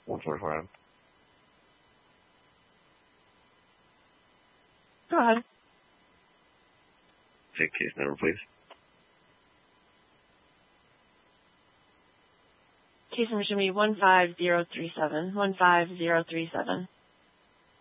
144M. Go ahead. Take case number, please. Case number should be 15037. 15037.